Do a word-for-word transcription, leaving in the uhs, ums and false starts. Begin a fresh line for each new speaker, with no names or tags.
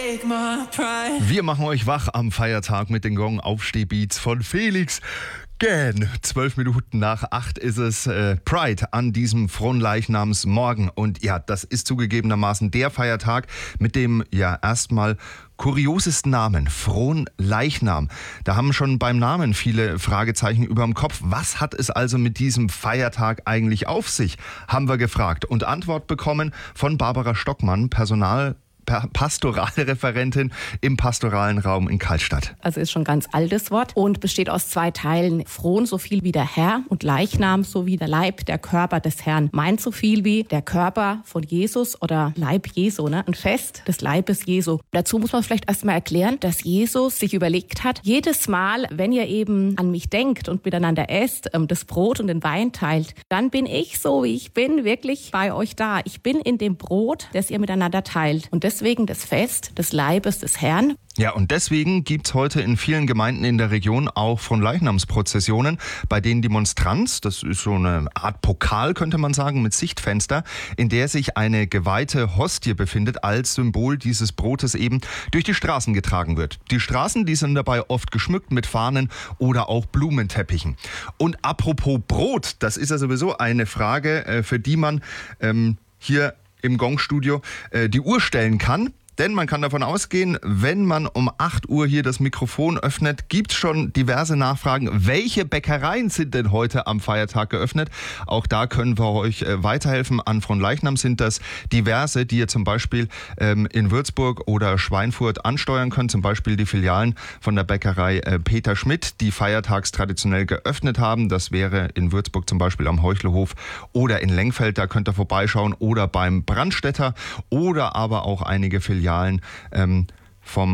Wir machen euch wach am Feiertag mit den Gong-Aufstehbeats von Felix Gähn. Zwölf Minuten nach acht ist es äh, Pride an diesem Fronleichnamsmorgen. Und ja, das ist zugegebenermaßen der Feiertag mit dem ja erstmal kuriosesten Namen, Fronleichnam. Da haben schon beim Namen viele Fragezeichen über dem Kopf. Was hat es also mit diesem Feiertag eigentlich auf sich, haben wir gefragt. Und Antwort bekommen von Barbara Stockmann, Personal Pastoralreferentin im pastoralen Raum in Karlstadt.
Also ist schon ein ganz altes Wort und besteht aus zwei Teilen. Fron so viel wie der Herr und Leichnam so wie der Leib, der Körper des Herrn. Meint so viel wie der Körper von Jesus oder Leib Jesu, ne? Ein Fest des Leibes Jesu. Dazu muss man vielleicht erstmal erklären, dass Jesus sich überlegt hat, jedes Mal, wenn ihr eben an mich denkt und miteinander esst, das Brot und den Wein teilt, dann bin ich so, wie ich bin, wirklich bei euch da. Ich bin in dem Brot, das ihr miteinander teilt. Und das Deswegen das Fest des Leibes des Herrn.
Ja, und deswegen gibt's heute in vielen Gemeinden in der Region auch Fronleichnamsprozessionen, bei denen die Monstranz, das ist so eine Art Pokal, könnte man sagen, mit Sichtfenster, in der sich eine geweihte Hostie befindet, als Symbol dieses Brotes eben durch die Straßen getragen wird. Die Straßen, die sind dabei oft geschmückt mit Fahnen oder auch Blumenteppichen. Und apropos Brot, das ist ja sowieso eine Frage, für die man ähm, hier im Gong-Studio äh, die Uhr stellen kann. Denn man kann davon ausgehen, wenn man um acht Uhr hier das Mikrofon öffnet, gibt es schon diverse Nachfragen. Welche Bäckereien sind denn heute am Feiertag geöffnet? Auch da können wir euch äh, weiterhelfen. An Fronleichnam sind das diverse, die ihr zum Beispiel ähm, in Würzburg oder Schweinfurt ansteuern könnt. Zum Beispiel die Filialen von der Bäckerei äh, Peter Schmidt, die feiertags traditionell geöffnet haben. Das wäre in Würzburg zum Beispiel am Heuchlerhof oder in Lengfeld. Da könnt ihr vorbeischauen. Oder beim Brandstätter oder aber auch einige Filialen ähm, vom